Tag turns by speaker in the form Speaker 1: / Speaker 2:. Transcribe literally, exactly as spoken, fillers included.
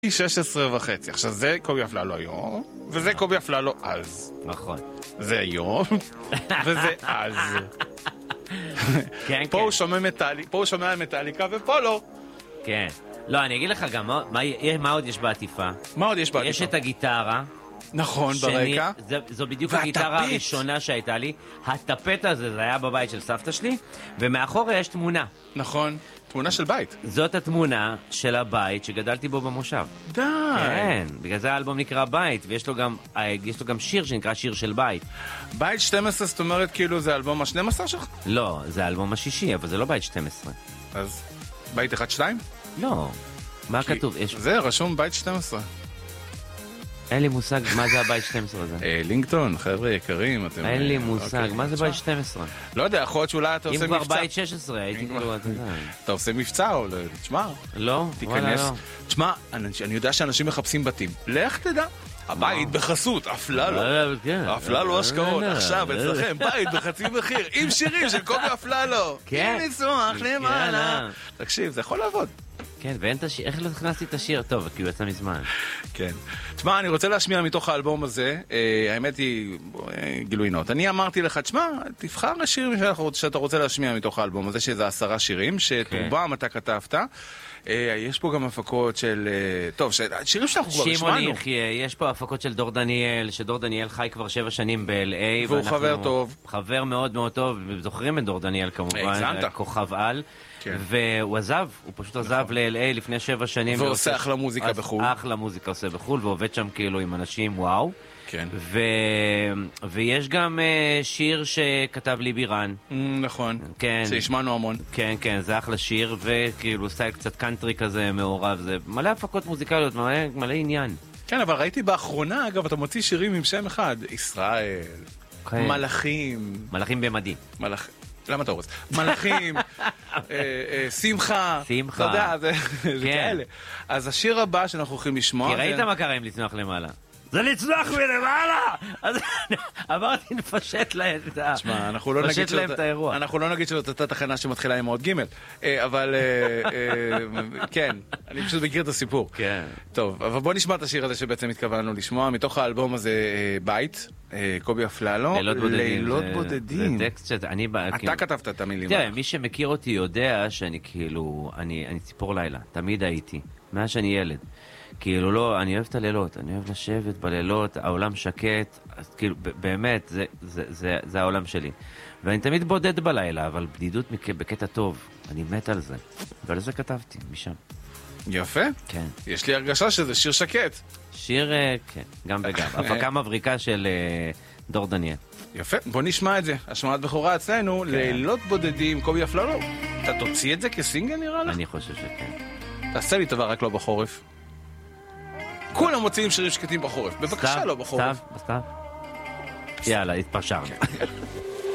Speaker 1: שש עשרה וחצי. עכשיו זה קובי אפללו היום, וזה קובי אפללו אז.
Speaker 2: נכון.
Speaker 1: זה היום, וזה אז.
Speaker 2: כן,
Speaker 1: פה
Speaker 2: כן.
Speaker 1: הוא שומע מטאלי, פה הוא שומע מטאליקה ופה לא.
Speaker 2: כן. לא, אני אגיד לך גם, מה, מה, מה עוד יש בעטיפה?
Speaker 1: מה עוד יש בעטיפה?
Speaker 2: יש את הגיטרה.
Speaker 1: נכון,
Speaker 2: שני,
Speaker 1: ברקע.
Speaker 2: זה, זו בדיוק
Speaker 1: והטפט.
Speaker 2: הגיטרה הראשונה שהייתה לי. הטפט הזה, זה היה בבית של סבתא שלי, ומאחורה יש תמונה.
Speaker 1: נכון, תמונה של בית.
Speaker 2: זאת התמונה של הבית שגדלתי בו במושב.
Speaker 1: די.
Speaker 2: כן, בגלל זה האלבום נקרא בית, ויש לו גם, יש לו גם שיר שנקרא שיר של בית.
Speaker 1: בית שתים עשרה, זאת אומרת כאילו זה האלבום ה-שנים עשר שלך?
Speaker 2: לא, זה האלבום השישי, אבל זה לא בית שתים עשרה.
Speaker 1: אז בית אחד שתיים?
Speaker 2: לא. מה
Speaker 1: כי
Speaker 2: כתוב? יש...
Speaker 1: זה רשום בית שתים עשרה.
Speaker 2: אין לי מושג מה זה הבית שתים עשרה הזה.
Speaker 1: אה, לינקטון, חבר'ה יקרים, אתם...
Speaker 2: אין לי
Speaker 1: אה,
Speaker 2: מושג,
Speaker 1: אוקיי.
Speaker 2: מה זה בית שתים עשרה?
Speaker 1: לא יודע, יכול להיות שאולי אתה עושה
Speaker 2: אם כבר
Speaker 1: מבצע.
Speaker 2: בית שש עשרה, הייתי כאילו, אתה יודע.
Speaker 1: אתה עושה מבצע או לא, תשמע,
Speaker 2: לא? וואלה
Speaker 1: תיכנס.
Speaker 2: לא.
Speaker 1: תשמע, אני אני יודע שאנשים מחפשים בתים. לך תדע. הבית בחסות, אפללו.
Speaker 2: אה, כן.
Speaker 1: אפללו השקעות,
Speaker 2: אה,
Speaker 1: עכשיו
Speaker 2: אה,
Speaker 1: אצלכם, בית בחצי מחיר, עם שירים של קובי אפללו.
Speaker 2: כן.
Speaker 1: עם ניסוח למעלה.
Speaker 2: יאללה.
Speaker 1: תקשיב, זה יכול לעבוד.
Speaker 2: כן, ואין את השיר, איך לא הכנסתי את השיר? טוב, כי הוא יצא מזמן.
Speaker 1: כן. תשמע, אני רוצה להשמיע מתוך האלבום הזה, אה, האמת היא, אה, גילוי נאות. אני אמרתי לך, תשמע, תבחר השירים שאתה רוצה להשמיע מתוך האלבום הזה, שזה עשרה שירים, שאת
Speaker 2: כן.
Speaker 1: רובם אתה כתבת. אה, יש פה גם הפקות של... אה, טוב, ש... שירים שאנחנו כבר
Speaker 2: שמעון
Speaker 1: השמענו.
Speaker 2: יחיה, יש פה הפקות של דור דניאל, שדור דניאל חי כבר שבע שנים ב-אל איי.
Speaker 1: והוא חבר טוב.
Speaker 2: חבר מאוד מאוד טוב, זוכרים את דור דניאל כמובן,
Speaker 1: הגזמת.
Speaker 2: כוכב על.
Speaker 1: כן.
Speaker 2: והוא עזב, הוא פשוט עזב ל-אל איי לפני שבע שנים.
Speaker 1: ועושה אחלה מוזיקה
Speaker 2: אז
Speaker 1: בחו"ל.
Speaker 2: אחלה מוזיקה עושה בחו"ל, ועובד שם כאילו עם אנשים, וואו.
Speaker 1: כן.
Speaker 2: ו... ויש גם uh, שיר שכתב לי בירן.
Speaker 1: Mm, נכון.
Speaker 2: כן.
Speaker 1: שהשמענו המון.
Speaker 2: כן, כן, זה אחלה שיר, וכאילו סטייל קצת קאנטרי כזה מעורב, זה מלא הפקות מוזיקליות, מלא, מלא עניין.
Speaker 1: כן, אבל ראיתי באחרונה, אגב, אתה מוציא שירים עם שם אחד. ישראל,
Speaker 2: כן.
Speaker 1: מלאכים.
Speaker 2: מלאכים במדי.
Speaker 1: מלאכ... למה אתה הורס? מלאכים, אה, אה, שמחה.
Speaker 2: שמחה.
Speaker 1: אתה יודע, זה, זה
Speaker 2: כן.
Speaker 1: כאלה. אז השיר הבא שאנחנו הולכים לשמוע...
Speaker 2: כי
Speaker 1: זה...
Speaker 2: ראית מה קרה עם לצנוח למעלה? זה לצנוח מלמעלה! אז אמרתי, נפשט להם את ה...
Speaker 1: תשמע, אנחנו לא נגיד
Speaker 2: נפשט להם את האירוע.
Speaker 1: אנחנו לא נגיד שזאת אותה תחנה שמתחילה עם עוד ג' אה, אבל אה, אה, כן, אני פשוט מכיר את הסיפור.
Speaker 2: כן.
Speaker 1: טוב, אבל בוא נשמע את השיר הזה שבעצם התכוונו לשמוע, מתוך האלבום הזה, אה, בית, אה, קובי אפללו.
Speaker 2: לילות בודדים.
Speaker 1: לילות
Speaker 2: זה-
Speaker 1: בודדים.
Speaker 2: זה טקסט שאני...
Speaker 1: אתה כתבת את המילים.
Speaker 2: תראה, מי שמכיר אותי יודע שאני כאילו, אני, אני ציפור לילה, תמיד הייתי, מאז שאני ילד. כאילו לא, אני אוהב את הלילות, אני אוהב לשבת בלילות, העולם שקט, אז כאילו, ב- באמת, זה, זה, זה, זה העולם שלי. ואני תמיד בודד בלילה, אבל בדידות מכ- בקטע טוב, אני מת על זה. ועל זה כתבתי, משם.
Speaker 1: יפה.
Speaker 2: כן.
Speaker 1: יש לי הרגשה שזה שיר שקט.
Speaker 2: שיר, אה, כן, גם וגם. הפקה מבריקה של אה, דור דניאל.
Speaker 1: יפה, בוא נשמע את זה. השמעת בכורה אצלנו, לילות בודדים, קובי אפללו. אתה תוציא את זה כסינגל נראה לך?
Speaker 2: אני חושב שכן.
Speaker 1: תעשה לי טובה, רק לא בחורף. כולם מוציאים שירים שקטים בחורף. בבקשה,
Speaker 2: סתיו,
Speaker 1: לא בחורף.
Speaker 2: סתיו, סתיו. יאללה, התפשרנו.